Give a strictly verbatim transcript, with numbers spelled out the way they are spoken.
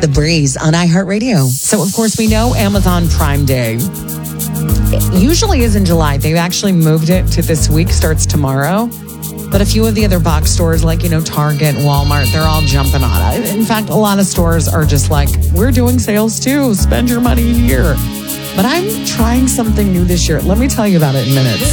The Breeze on iHeartRadio. So, of course, we know Amazon Prime Day it usually is in July. They've actually moved it to this week, starts tomorrow. But a few of the other box stores like, you know, Target, Walmart, they're all jumping on it. In fact, a lot of stores are just like, we're doing sales too. Spend your money here. But I'm trying something new this year. Let me tell you about it in minutes.